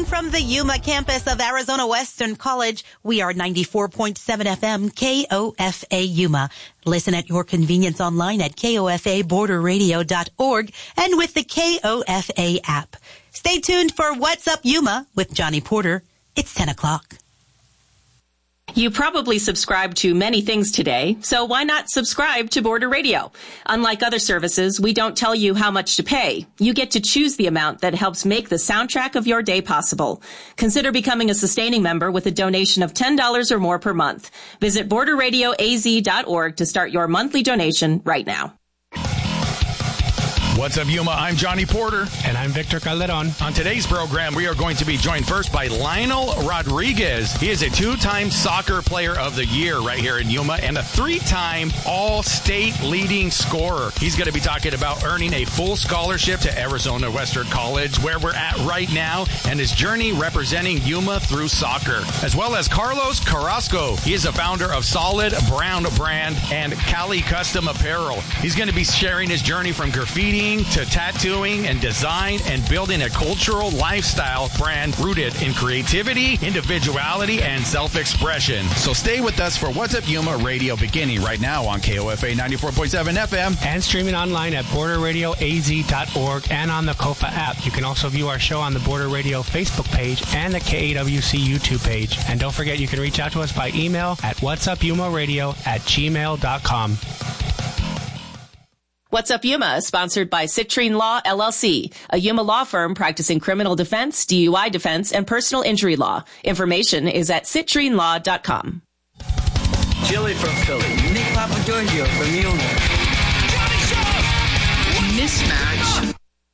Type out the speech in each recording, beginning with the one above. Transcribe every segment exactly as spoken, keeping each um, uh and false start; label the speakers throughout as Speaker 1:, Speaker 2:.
Speaker 1: from the Yuma campus of Arizona Western College, we are ninety-four point seven F M K O F A Yuma. Listen at your convenience online at K O F A border radio dot org and with the K O F A app. Stay tuned for What's Up Yuma with Johnny Porter. It's ten o'clock.
Speaker 2: You probably subscribe to many things today, so why not subscribe to Border Radio? Unlike other services, we don't tell you how much to pay. You get to choose the amount that helps make the soundtrack of your day possible. Consider becoming a sustaining member with a donation of ten dollars or more per month. Visit border radio A Z dot org to start your monthly donation right now.
Speaker 3: What's up, Yuma? I'm Johnny Porter.
Speaker 4: And I'm Victor Calderon.
Speaker 3: On today's program, we are going to be joined first by Lionel Rodriguez. He is a two-time soccer player of the year right here in Yuma and a three-time all-state leading scorer. He's going to be talking about earning a full scholarship to Arizona Western College, where we're at right now, and his journey representing Yuma through soccer, as well as Carlos Carrasco. He is a founder of Solid Brown Brand and Cali Custom Apparel. He's going to be sharing his journey from graffiti to tattooing and design and building a cultural lifestyle brand rooted in creativity, individuality, and self-expression. So stay with us for What's Up Yuma Radio, beginning right now on K O F A ninety-four point seven F M.
Speaker 4: And streaming online at border radio A Z dot org and on the K O F A app. You can also view our show on the Border Radio Facebook page and the K A W C YouTube page. And don't forget, you can reach out to us by email at whatsupyumaradio at gmail dot com.
Speaker 2: What's Up Yuma is sponsored by Citrine Law, L L C, a Yuma law firm practicing criminal defense, D U I defense, and personal injury law. Information is at citrine law dot com.
Speaker 5: Chili from Philly. Nick Papagiorgio from Yuma.
Speaker 6: Mismatch.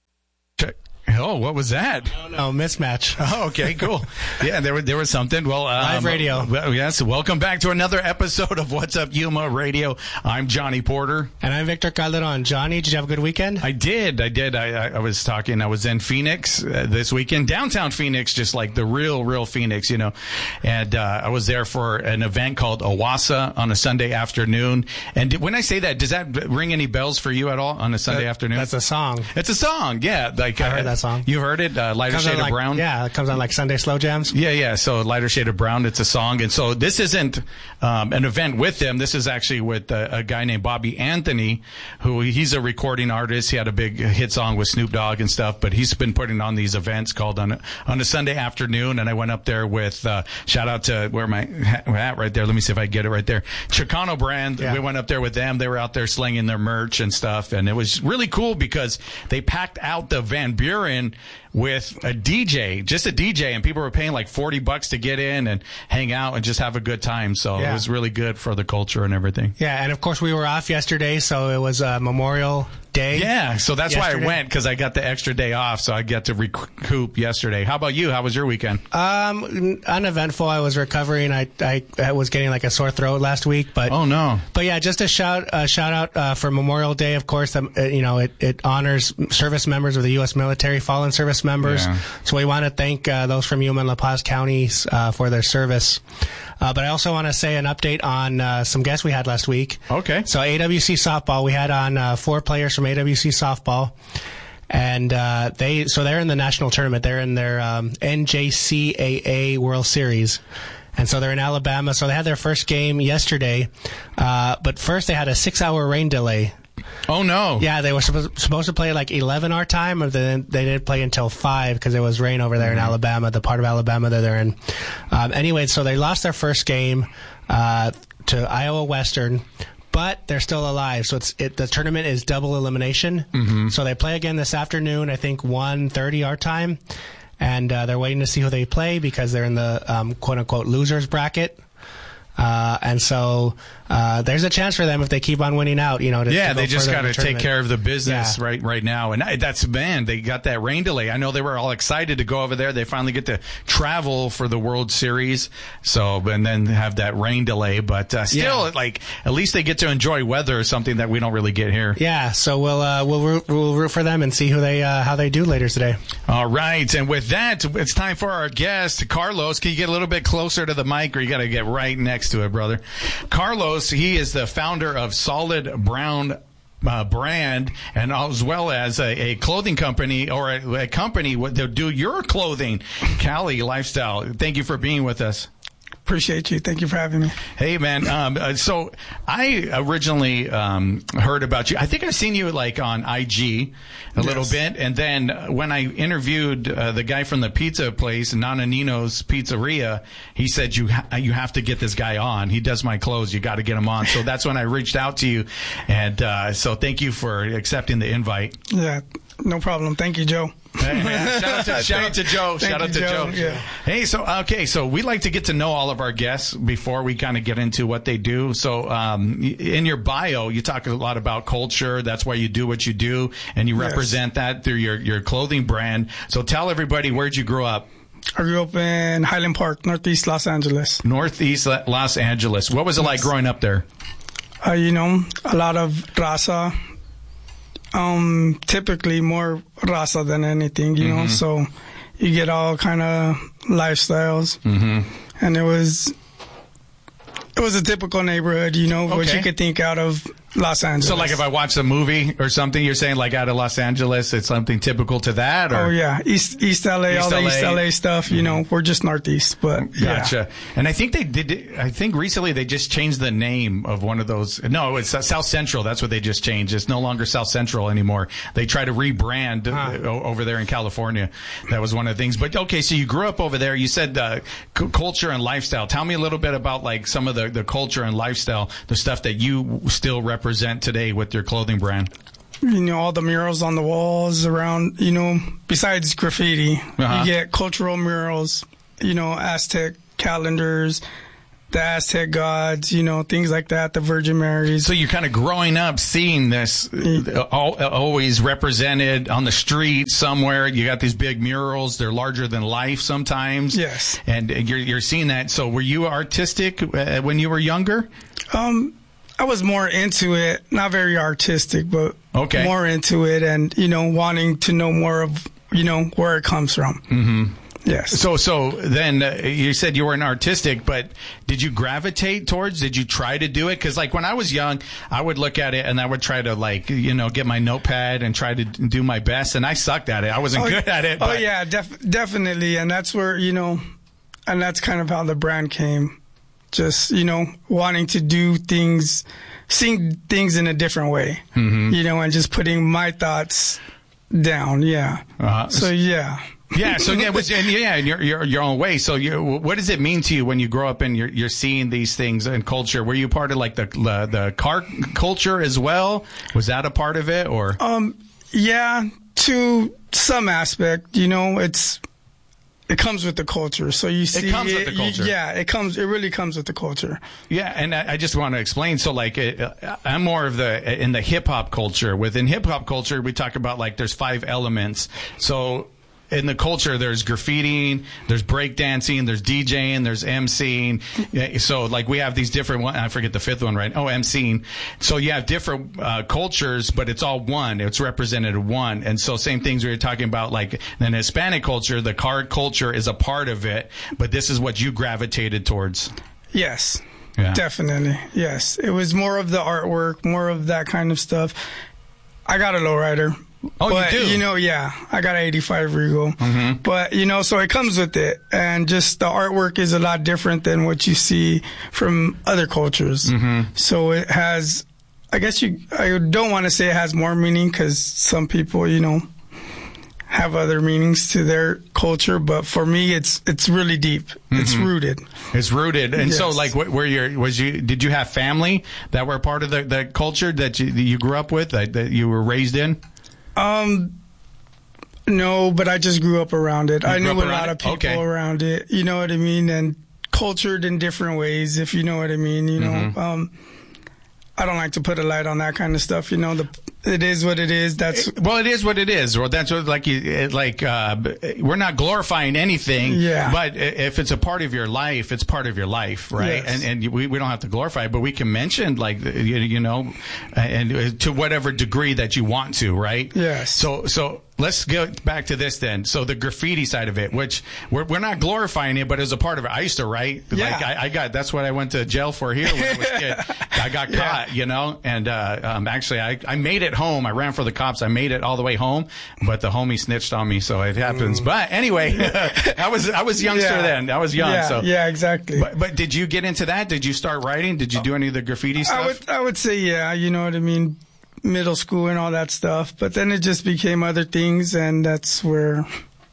Speaker 3: Oh, what was that?
Speaker 4: Oh, no, mismatch.
Speaker 3: Oh, okay, cool. Yeah, there was, there was something. Well, um,
Speaker 4: live radio.
Speaker 3: Well, yes, welcome back to another episode of What's Up Yuma Radio. I'm Johnny Porter.
Speaker 4: And I'm Victor Calderon. Johnny, did you have a good weekend?
Speaker 3: I did. I did. I, I, I was talking. I was in Phoenix uh, this weekend, downtown Phoenix, just like the real, real Phoenix, you know. And uh, I was there for an event called Owasso on a Sunday afternoon. And when I say that, does that ring any bells for you at all on a Sunday
Speaker 4: that,
Speaker 3: afternoon?
Speaker 4: That's a song.
Speaker 3: It's a song, yeah. Like
Speaker 4: I heard uh, that song.
Speaker 3: You heard it? Uh, Lighter Shade of
Speaker 4: like,
Speaker 3: Brown?
Speaker 4: Yeah, it comes on like Sunday Slow Jams.
Speaker 3: Yeah, yeah. So Lighter Shade of Brown, it's a song. And so this isn't um, an event with them. This is actually with a, a guy named Bobby Anthony, who he's a recording artist. He had a big hit song with Snoop Dogg and stuff, but he's been putting on these events called on a, on a Sunday afternoon. And I went up there with, uh, shout out to where my hat right there. Let me see if I can get it right there. Chicano Brand. Yeah. We went up there with them. They were out there slinging their merch and stuff. And it was really cool because they packed out the Van Buren with a D J, just a D J, and people were paying like forty bucks to get in and hang out and just have a good time. So yeah. It was really good for the culture and everything.
Speaker 4: Yeah, and of course we were off yesterday, so it was uh, Memorial Day.
Speaker 3: Yeah, so that's
Speaker 4: yesterday.
Speaker 3: why I went, because I got the extra day off, so I got to recoup yesterday. How about you? How was your weekend?
Speaker 4: Um, uneventful. I was recovering. I, I I was getting like a sore throat last week, but
Speaker 3: oh no.
Speaker 4: But yeah, just a shout uh, shout out uh, for Memorial Day. Of course, um, uh, you know it, it honors service members of the U S military, fallen service members. Yeah. So we want to thank uh, those from Yuma and La Paz counties uh, for their service. Uh, but I also want to say an update on uh, some guests we had last week.
Speaker 3: Okay.
Speaker 4: So A W C softball, we had on uh, four players from A W C softball. And uh, they, so they're in the national tournament. They're in their um, N J C A A World Series. And so they're in Alabama. So they had their first game yesterday. Uh, but first they had a six-hour rain delay.
Speaker 3: Oh, no.
Speaker 4: Yeah, they were supposed, supposed to play at like eleven our time, but then they didn't play until five because it was rain over there mm-hmm. in Alabama, the part of Alabama that they're in. Um, anyway, so they lost their first game uh, to Iowa Western, but they're still alive. So it's it, the tournament is double elimination.
Speaker 3: Mm-hmm.
Speaker 4: So they play again this afternoon, I think one thirty our time, and uh, they're waiting to see who they play because they're in the um, quote-unquote losers bracket. Uh, and so, uh, there's a chance for them if they keep on winning out, you know, to,
Speaker 3: yeah,
Speaker 4: to go
Speaker 3: they just
Speaker 4: got to
Speaker 3: take care of the business
Speaker 4: yeah.
Speaker 3: right, right now. And I, that's, man, they got that rain delay. I know they were all excited to go over there. They finally get to travel for the World Series. So, and then have that rain delay, but, uh, still, yeah. like, at least they get to enjoy weather, something that we don't really get here.
Speaker 4: Yeah. So we'll, uh, we'll, root, we'll root for them and see who they, uh, how they do later today.
Speaker 3: All right. And with that, it's time for our guest, Carlos. Can you get a little bit closer to the mic, or you got to get right next to it, brother? Carlos, he is the founder of Solid Brown Uh, brand, and as well as a, a clothing company or a, a company that do your clothing, Cali Lifestyle. Thank you for being with us.
Speaker 7: Appreciate you. Thank you for having me.
Speaker 3: Hey, man. Um, uh, so I originally um, heard about you. I think I've seen you like on I G a yes. little bit. And then when I interviewed uh, the guy from the pizza place, Nana Nino's Pizzeria, he said, you ha- you have to get this guy on. He does my clothes. You got to get him on. So that's when I reached out to you. And uh, so thank you for accepting the invite.
Speaker 7: Yeah, no problem. Thank you, Joe.
Speaker 3: Hey, shout out to, shout out to Joe.
Speaker 7: Thank
Speaker 3: shout out to
Speaker 7: you,
Speaker 3: Joe.
Speaker 7: Joe. Yeah.
Speaker 3: Hey, so okay, so we like to get to know all of our guests before we kind of get into what they do. So, um, in your bio, you talk a lot about culture. That's why you do what you do, and you
Speaker 7: Yes.
Speaker 3: represent that through your your clothing brand. So, tell everybody, where'd you grow up?
Speaker 7: I grew up in Highland Park, Northeast Los Angeles.
Speaker 3: Northeast Los Angeles. What was it like growing up there?
Speaker 7: Uh, you know, a lot of raza. Um, typically more raza than anything, you mm-hmm. know, so you get all kind of lifestyles. Mm-hmm. And it was, it was a typical neighborhood, you know, okay. what you could think out of Los Angeles.
Speaker 3: So, like, if I watch a movie or something, you're saying, like, out of Los Angeles, it's something typical to that? Or?
Speaker 7: Oh, yeah. East East L A, East all the L A. East L A stuff, you know, we're just Northeast, but
Speaker 3: Gotcha.
Speaker 7: Yeah.
Speaker 3: And I think they did, I think recently they just changed the name of one of those. No, it's South Central. That's what they just changed. It's no longer South Central anymore. They try to rebrand huh. over there in California. That was one of the things. But, okay, so you grew up over there. You said uh, c- culture and lifestyle. Tell me a little bit about, like, some of the, the culture and lifestyle, the stuff that you still represent today with your clothing brand.
Speaker 7: You know, all the murals on the walls around, you know, besides graffiti, uh-huh. you get cultural murals, you know, Aztec calendars, the Aztec gods, you know, things like that, the Virgin Marys.
Speaker 3: So you're kind of growing up seeing this uh, always represented on the street somewhere. You got these big murals. They're larger than life sometimes.
Speaker 7: Yes.
Speaker 3: And you're, you're seeing that. So were you artistic uh, when you were younger?
Speaker 7: Um, I was more into it, not very artistic, but
Speaker 3: okay.
Speaker 7: more into it and, you know, wanting to know more of, you know, where it comes from.
Speaker 3: Mm-hmm.
Speaker 7: Yes.
Speaker 3: So, so then uh, you said you were an artistic, but did you gravitate towards, did you try to do it? Cause like when I was young, I would look at it and I would try to like, you know, get my notepad and try to do my best. And I sucked at it. I wasn't
Speaker 7: oh,
Speaker 3: good at it. But.
Speaker 7: Oh yeah, def- definitely. And that's where, you know, and that's kind of how the brand came. Just, you know, wanting to do things, seeing things in a different way, mm-hmm. you know, and just putting my thoughts down. Yeah. Uh-huh. So, yeah.
Speaker 3: Yeah. So, yeah, was, and, yeah, in your, your, your own way. So, you, what does it mean to you when you grow up and you're, you're seeing these things in culture? Were you part of like the, the, the car culture as well? Was that a part of it or?
Speaker 7: Um, yeah, to some aspect, you know, it's, it comes with the culture. So you see,
Speaker 3: it comes with the culture.
Speaker 7: You, yeah, it comes. It really comes with the culture.
Speaker 3: Yeah, and I, I just want to explain. So, like, it, uh, I'm more of the in the hip hop culture. Within hip hop culture, we talk about like there's five elements. So. In the culture, there's graffitiing, there's breakdancing, there's DJing, there's emceeing. So, like, we have these different one. I forget the fifth one, right? Oh, emceeing. So you have different uh, cultures, but it's all one. It's represented one. And so, same things we were talking about, like in Hispanic culture, the card culture is a part of it, but this is what you gravitated towards.
Speaker 7: Yes,
Speaker 3: yeah.
Speaker 7: Definitely. Yes, it was more of the artwork, more of that kind of stuff. I got a lowrider.
Speaker 3: Oh,
Speaker 7: but,
Speaker 3: you do?
Speaker 7: You know, yeah, I got an eighty-five Regal. Mm-hmm. But, you know, so it comes with it. And just the artwork is a lot different than what you see from other cultures. Mm-hmm. So it has, I guess you, I don't want to say it has more meaning because some people, you know, have other meanings to their culture. But for me, it's it's really deep. Mm-hmm. It's rooted.
Speaker 3: It's rooted. And
Speaker 7: yes.
Speaker 3: so, like, where you was you? Did you have family that were part of the, the culture that you, that you grew up with, that, that you were raised in?
Speaker 7: Um, no, but I just grew up around it.
Speaker 3: You
Speaker 7: I knew a lot
Speaker 3: it?
Speaker 7: of people
Speaker 3: okay. around
Speaker 7: it. You know what I mean? And cultured in different ways, if you know what I mean. You know, mm-hmm. um, I don't like to put a light on that kind of stuff. You know, the it is what it is. That's
Speaker 3: it, well, it is what it is. Well, that's what like you it, like. Uh, we're not glorifying anything.
Speaker 7: Yeah.
Speaker 3: But if it's a part of your life, it's part of your life, right?
Speaker 7: Yes.
Speaker 3: And and we we don't have to glorify it, but we can mention like you, you know, and to whatever degree that you want to, right?
Speaker 7: Yes.
Speaker 3: So so let's go back to this then. So the graffiti side of it, which we're, we're not glorifying it, but as a part of it, I used to write.
Speaker 7: Yeah.
Speaker 3: Like I, I got, that's what I went to jail for here when I was a kid. I got
Speaker 7: Yeah.
Speaker 3: caught, you know, and, uh, um, actually I, I made it home. I ran for the cops. I made it all the way home, but the homie snitched on me. So it happens. Mm. But anyway, I was, I was youngster
Speaker 7: Yeah.
Speaker 3: then. I was young.
Speaker 7: Yeah,
Speaker 3: so
Speaker 7: yeah, exactly.
Speaker 3: But, but did you get into that? Did you start writing? Did you do any of the graffiti stuff?
Speaker 7: I would, I would say, yeah, you know what I mean? Middle school and all that stuff. But then it just became other things, and that's where,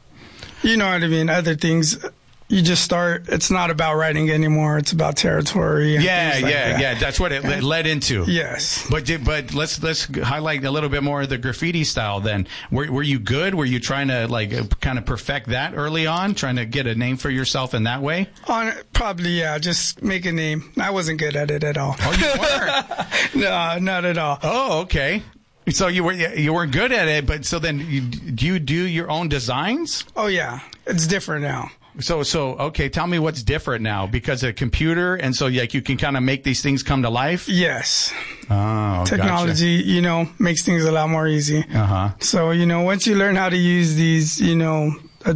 Speaker 7: you know what I mean? Other things, you just start, it's not about writing anymore. It's about territory. And
Speaker 3: Yeah,
Speaker 7: things like
Speaker 3: yeah,
Speaker 7: that.
Speaker 3: yeah. That's what it le- led into.
Speaker 7: Yes.
Speaker 3: But did, but let's let's highlight a little bit more of the graffiti style. Then, were were you good? Were you trying to like uh, kind of perfect that early on, trying to get a name for yourself in that way?
Speaker 7: On probably, yeah, just make a name. I wasn't good at it at all.
Speaker 3: Oh, you weren't?
Speaker 7: No, not at all.
Speaker 3: Oh, okay. So you were you weren't good at it, but so then you, do you do your own designs?
Speaker 7: Oh yeah, it's different now.
Speaker 3: So so okay, tell me what's different now because of computer, and so like you can kind of make these things come to life.
Speaker 7: Yes.
Speaker 3: Oh,
Speaker 7: Technology,
Speaker 3: gotcha.
Speaker 7: you know, makes things a lot more easy.
Speaker 3: Uh huh.
Speaker 7: So, you know, once you learn how to use these, you know,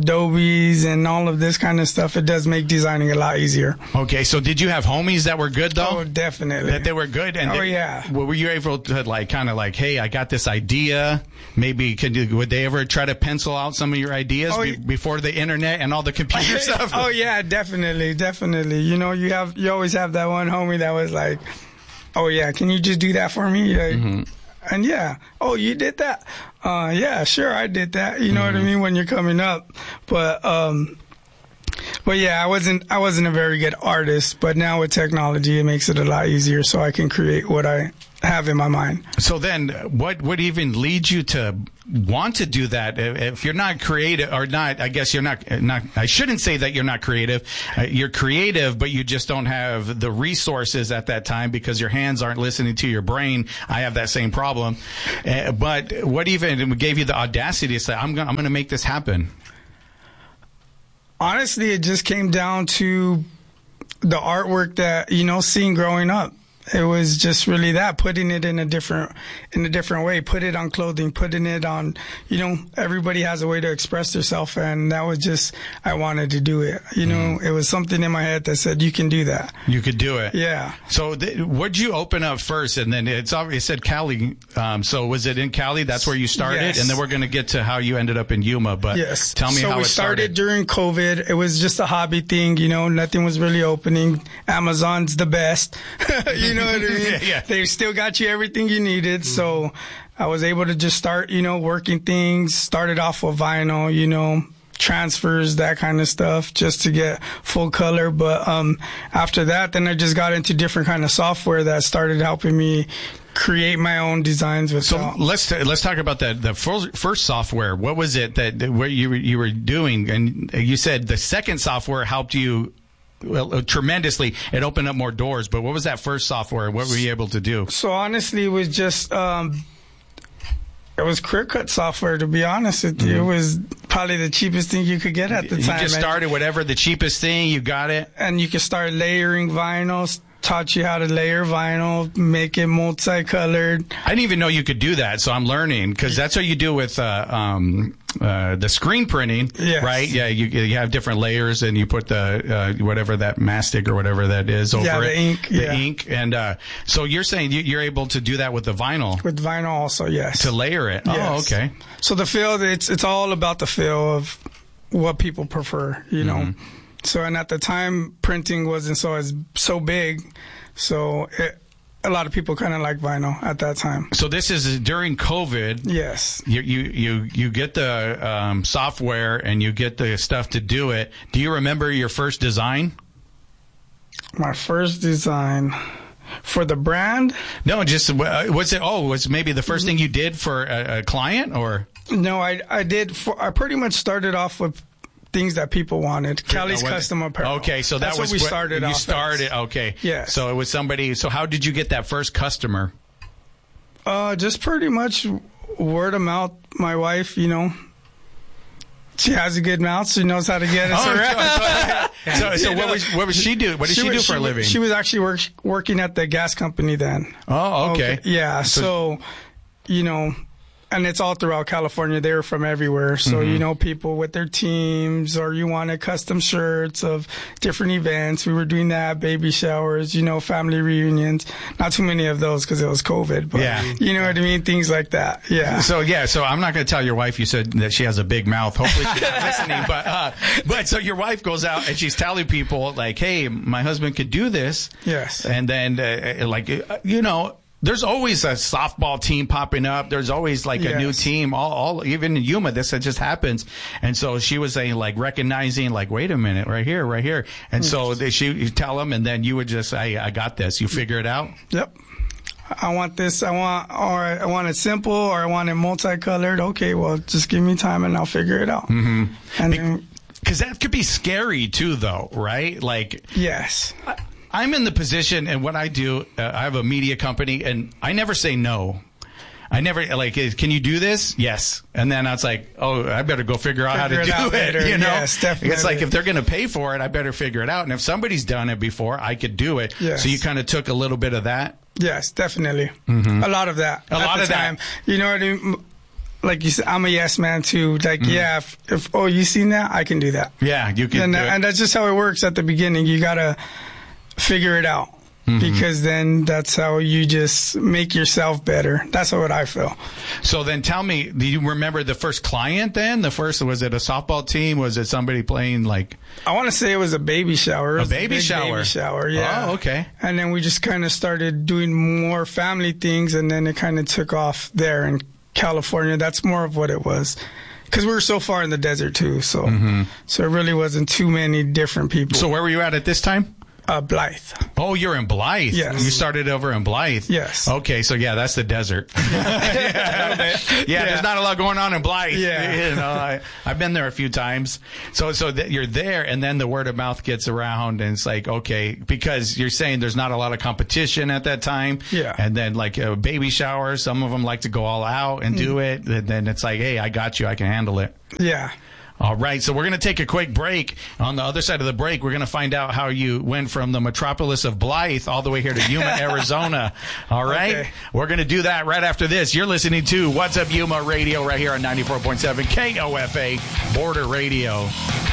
Speaker 7: Adobes and all of this kind of stuff, it does make designing a lot easier.
Speaker 3: Okay, so did you have homies that were good though?
Speaker 7: Oh, definitely.
Speaker 3: That they were good, and
Speaker 7: Oh,
Speaker 3: they,
Speaker 7: yeah.
Speaker 3: Were you able to like kind of like, hey, I got this idea. Maybe could you, would they ever try to pencil out some of your ideas
Speaker 7: Oh,
Speaker 3: be, before the internet and all the computer stuff?
Speaker 7: Oh yeah, definitely, definitely. You know, you have you always have that one homie that was like, "Oh yeah, can you just do that for me?" Like, mm-hmm. And yeah, oh, you did that? Uh, yeah, sure, I did that. You know mm-hmm. what I mean? When you're coming up, but um, but yeah, I wasn't I wasn't a very good artist. But now with technology, it makes it a lot easier, so I can create what I have in my mind.
Speaker 3: So then, what would even lead you to want to do that? If you're not creative, or not, I guess you're not. Not. I shouldn't say that you're not creative. Uh, you're creative, but you just don't have the resources at that time because your hands aren't listening to your brain. I have that same problem. Uh, but what even gave you the audacity to say, "I'm going, I'm going to make this happen"?
Speaker 7: Honestly, it just came down to the artwork that, you know, seeing growing up. It was just really that, putting it in a different, in a different way, put it on clothing, putting it on, you know, everybody has a way to express themselves. And that was just, I wanted to do it. You know, mm. It was something in my head that said, you can do that.
Speaker 3: You could do it.
Speaker 7: Yeah.
Speaker 3: So th- what'd you open up first? And then it's obviously said Cali. Um, so was it in Cali? That's where you started?
Speaker 7: Yes.
Speaker 3: And then we're going to get to how you ended up in Yuma. But
Speaker 7: yes.
Speaker 3: Tell me
Speaker 7: so
Speaker 3: how
Speaker 7: we
Speaker 3: it started.
Speaker 7: started during COVID. It was just a hobby thing. You know, nothing was really opening. Amazon's the best. You know what I mean?
Speaker 3: yeah, yeah.
Speaker 7: They still got you everything you needed. Mm-hmm. So I was able to just start, you know, working things, started off with vinyl, you know, transfers, that kind of stuff, just to get full color. But um, after that, then I just got into different kind of software that started helping me create my own designs with.
Speaker 3: So let's let's talk about that. The first, first software. What was it that, that what you were, you were doing? And you said the second software helped you. Well, tremendously. It opened up more doors. But what was that first software? What were you able to do?
Speaker 7: So honestly, it was just um, it was ClearCut software. To be honest with you, mm-hmm. It was probably the cheapest thing you could get at the
Speaker 3: you
Speaker 7: time.
Speaker 3: You just started whatever the cheapest thing. You got it,
Speaker 7: and you could start layering vinyls. Taught you how to layer vinyl, make it multicolored.
Speaker 3: I didn't even know you could do that, so I'm learning because that's what you do with uh, um, uh, the screen printing,
Speaker 7: yes.
Speaker 3: Right? Yeah, you, you have different layers, and you put the uh, whatever that mastic or whatever that is over
Speaker 7: yeah, the
Speaker 3: it,
Speaker 7: ink,
Speaker 3: the
Speaker 7: yeah.
Speaker 3: ink, and uh, so you're saying you, you're able to do that with the vinyl,
Speaker 7: with vinyl also, yes,
Speaker 3: to layer it.
Speaker 7: Yes.
Speaker 3: Oh, okay.
Speaker 7: So the feel, it's it's all about the feel of what people prefer, you know. Mm-hmm. So, and at the time, printing wasn't so as so big. So it, a lot of people kind of like vinyl at that time.
Speaker 3: So this is during COVID.
Speaker 7: Yes.
Speaker 3: You you you, you get the um, software and you get the stuff to do it. Do you remember your first design?
Speaker 7: My first design for the brand?
Speaker 3: No, just was it? Oh, was maybe the first thing you did for a, a client, or?
Speaker 7: No, I I did. For, I pretty much started off with things that people wanted. Cali's Custom Apparel.
Speaker 3: Okay, so that
Speaker 7: That's
Speaker 3: was
Speaker 7: what we started
Speaker 3: you
Speaker 7: off
Speaker 3: started.
Speaker 7: as.
Speaker 3: Okay,
Speaker 7: yeah.
Speaker 3: So it was somebody. So how did you get that first customer?
Speaker 7: Uh, just pretty much word of mouth. My wife, you know, she has a good mouth. She knows how to get us
Speaker 3: oh,
Speaker 7: around.
Speaker 3: So, so, so what was what was she do? What did she, she was, do for
Speaker 7: she,
Speaker 3: a living?
Speaker 7: She was actually work, working at the gas company then.
Speaker 3: Oh, okay.
Speaker 7: okay. Yeah. So, so, you know, and it's all throughout California. They're from everywhere. So,
Speaker 3: Mm-hmm.
Speaker 7: you know, people with their teams, or you wanted custom shirts of different events. We were doing that, baby showers, you know, family reunions. Not too many of those because it was COVID, but
Speaker 3: Yeah.
Speaker 7: you know what I mean? Things like that. Yeah.
Speaker 3: So yeah, so I'm not going to tell your wife you said that she has a big mouth. Hopefully she's not listening. But uh, but so your wife goes out and she's telling people like, "Hey, my husband could do this."
Speaker 7: Yes.
Speaker 3: And then uh, like uh, you know. There's always a softball team popping up. There's always like
Speaker 7: Yes.
Speaker 3: a new team. All, all, even in Yuma, this just happens. And so she was saying, like, recognizing, like, wait a minute, right here, right here. And so they, she, you tell them, and then you would just say, I got this. You figure it out.
Speaker 7: Yep. I want this, I want, or I want it simple, or I want it multicolored. Okay, well, just give me time and I'll figure it out. Mm-hmm. And then,
Speaker 3: Because that could be scary too, though, right? Like,
Speaker 7: yes.
Speaker 3: I'm in the position, and what I do, uh, I have a media company, and I never say no. I never, like, can you do this? Yes. And then I was like, oh, I better go figure out
Speaker 7: Figure it
Speaker 3: how
Speaker 7: out
Speaker 3: to do it,
Speaker 7: later.
Speaker 3: you know?
Speaker 7: Yes, definitely.
Speaker 3: It's like, if they're going to pay for it, I better figure it out. And if somebody's done it before, I could do it.
Speaker 7: Yes.
Speaker 3: So you kind of took a little bit of that?
Speaker 7: Yes, definitely. Mm-hmm. A lot of that.
Speaker 3: A
Speaker 7: at
Speaker 3: lot
Speaker 7: the
Speaker 3: of that.
Speaker 7: time. You know what I mean? Like you said, I'm a yes man too. Like,
Speaker 3: Mm-hmm.
Speaker 7: yeah, if, if, oh, you seen that? I can do that.
Speaker 3: Yeah, you can
Speaker 7: And,
Speaker 3: do it.
Speaker 7: and that's just how it works at the beginning. You got to figure it out.
Speaker 3: Mm-hmm.
Speaker 7: Because then that's how you just make yourself better. That's what I feel.
Speaker 3: So then tell me, do you remember the first client then? The first, was it a softball team? Was it somebody playing like?
Speaker 7: I want to say it was a baby shower. It
Speaker 3: A
Speaker 7: was
Speaker 3: baby
Speaker 7: big
Speaker 3: shower?
Speaker 7: Baby shower, yeah.
Speaker 3: Oh, okay.
Speaker 7: And then we just kind of started doing more family things, and then it kind of took off there in California. That's more of what it was. Because we were so far in the desert too, so
Speaker 3: Mm-hmm.
Speaker 7: so it really wasn't too many different people.
Speaker 3: So where were you at at this time?
Speaker 7: uh, Blythe.
Speaker 3: Oh, you're in Blythe.
Speaker 7: Yes.
Speaker 3: You started over in Blythe.
Speaker 7: Yes.
Speaker 3: Okay, so yeah, that's the desert. yeah, yeah, there's not a lot going on in Blythe.
Speaker 7: Yeah.
Speaker 3: You know, I, I've been there a few times. So, so that you're there, and then the word of mouth gets around, and it's like, okay, because you're saying there's not a lot of competition at that time.
Speaker 7: Yeah.
Speaker 3: And then like a baby shower, some of them like to go all out and do it. And then it's like, hey, I got you. I can handle it.
Speaker 7: Yeah.
Speaker 3: All right, so we're going to take a quick break. On the other side of the break, we're going to find out how you went from the metropolis of Blythe all the way here to Yuma, Arizona. All right?
Speaker 7: Okay.
Speaker 3: We're going to do that right after this. You're listening to What's Up Yuma Radio right here on ninety-four point seven K O F A Border Radio.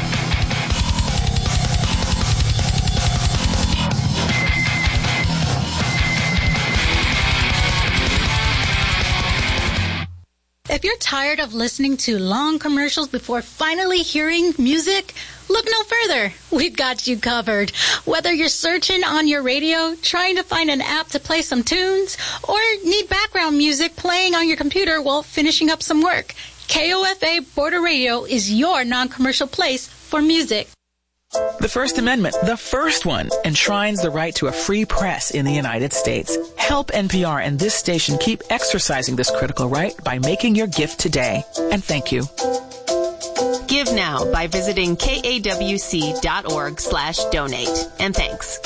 Speaker 8: If you're tired of listening to long commercials before finally hearing music, look no further. We've got you covered. Whether you're searching on your radio, trying to find an app to play some tunes, or need background music playing on your computer while finishing up some work, K O F A Border Radio is your non-commercial place for music.
Speaker 9: The First Amendment, the first one, enshrines the right to a free press in the United States. Help N P R and this station keep exercising this critical right by making your gift today. And thank you.
Speaker 2: Give now by visiting kawc.org slash donate. And thanks.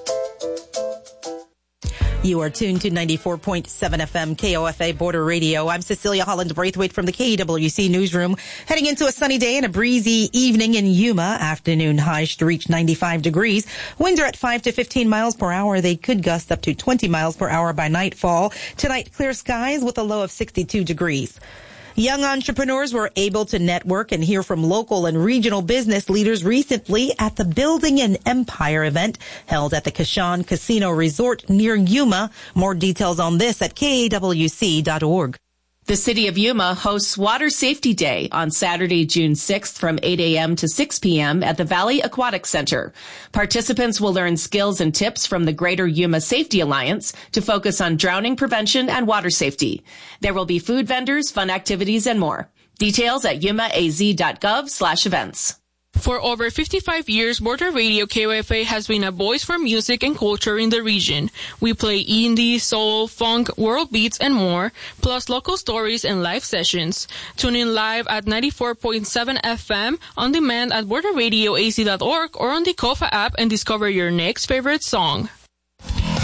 Speaker 1: You are tuned to ninety-four point seven F M K O F A Border Radio. I'm Cecilia Holland Braithwaite from the K W C newsroom. Heading into a sunny day and a breezy evening in Yuma. Afternoon highs to reach ninety-five degrees. Winds are at five to fifteen miles per hour. They could gust up to twenty miles per hour by nightfall. Tonight, clear skies with a low of sixty-two degrees. Young entrepreneurs were able to network and hear from local and regional business leaders recently at the Building an Empire event held at the Kashan Casino Resort near Yuma. More details on this at K A W C dot org.
Speaker 2: The City of Yuma hosts Water Safety Day on Saturday, June sixth from eight a.m. to six p.m. at the Valley Aquatic Center. Participants will learn skills and tips from the Greater Yuma Safety Alliance to focus on drowning prevention and water safety. There will be food vendors, fun activities, and more. Details at yumaaz.gov slash events.
Speaker 10: For over fifty-five years, Border Radio K O F A has been a voice for music and culture in the region. We play indie, soul, funk, world beats, and more, plus local stories and live sessions. Tune in live at ninety-four point seven F M, on demand at border radio a z dot org, or on the Kofa app and discover your next favorite song.